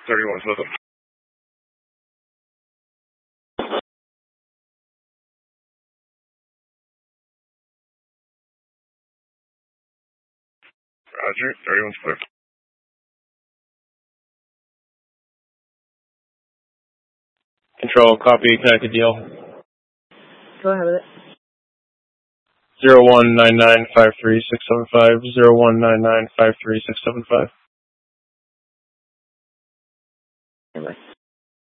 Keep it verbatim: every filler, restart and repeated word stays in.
thirty-one Swizzle. Roger, thirty-one's clear. Control, copy, connected deal. Go ahead with it. Zero one nine nine five three six seven five, zero one nine nine five three six seven five. Bye.